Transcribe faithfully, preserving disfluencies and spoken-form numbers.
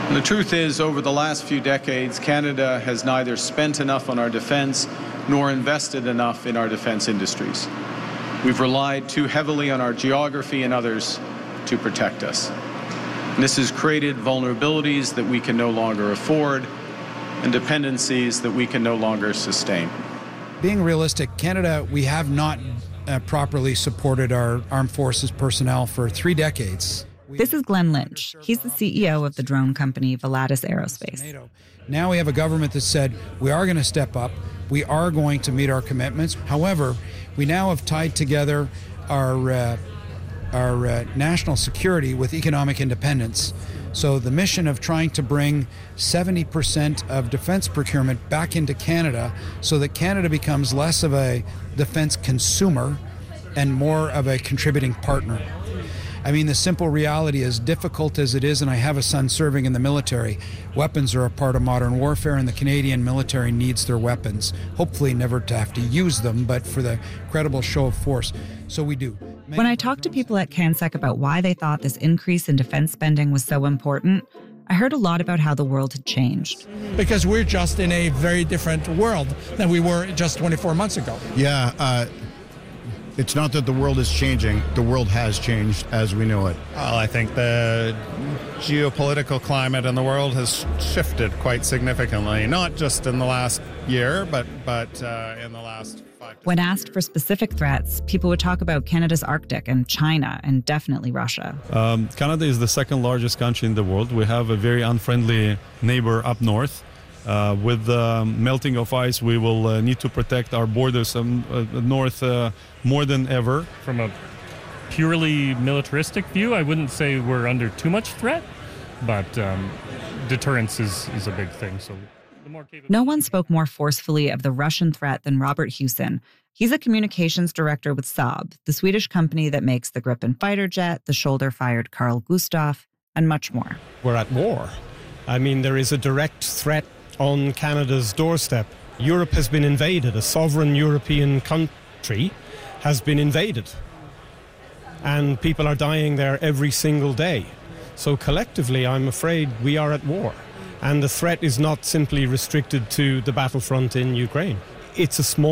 And the truth is, over the last few decades, Canada has neither spent enough on our defense nor invested enough in our defense industries. We've relied too heavily on our geography and others to protect us. And this has created vulnerabilities that we can no longer afford and dependencies that we can no longer sustain. Being realistic, Canada, we have not uh, properly supported our armed forces personnel for three decades. This is Glenn Lynch. He's the C E O of the drone company Volatus Aerospace. Now we have a government that said we are going to step up. We are going to meet our commitments. However, we now have tied together our uh, our uh, national security with economic independence. So the mission of trying to bring seventy percent of defense procurement back into Canada so that Canada becomes less of a defense consumer and more of a contributing partner. I mean, the simple reality, as difficult as it is, and I have a son serving in the military, weapons are a part of modern warfare, and the Canadian military needs their weapons. Hopefully never to have to use them, but for the credible show of force. So we do. When I talked to people at CanSec about why they thought this increase in defense spending was so important, I heard a lot about how the world had changed. Because we're just in a very different world than we were just twenty-four months ago. Yeah, uh, it's not that the world is changing. The world has changed as we know it. Well, I think the geopolitical climate in the world has shifted quite significantly, not just in the last year, but, but uh, in the last five. When asked for specific threats, people would talk about Canada's Arctic and China and definitely Russia. Um, Canada is the second largest country in the world. We have a very unfriendly neighbor up north. Uh, with the um, melting of ice, we will uh, need to protect our borders um, uh, north uh, more than ever. From a purely militaristic view, I wouldn't say we're under too much threat, but um, deterrence is, is a big thing. So, the more capable- No one spoke more forcefully of the Russian threat than Robert Hewson. He's a communications director with Saab, the Swedish company that makes the Gripen fighter jet, the shoulder-fired Carl Gustaf, and much more. We're at war. I mean, there is a direct threat on Canada's doorstep. Europe has been invaded. A sovereign European country has been invaded. And people are dying there every single day. So collectively, I'm afraid we are at war. And the threat is not simply restricted to the battlefront in Ukraine. It's a small